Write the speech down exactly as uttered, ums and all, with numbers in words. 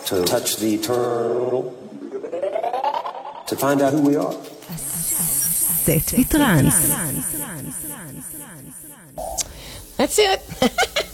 to touch the eternal, to find out who we are. סט וטרנס. That's it.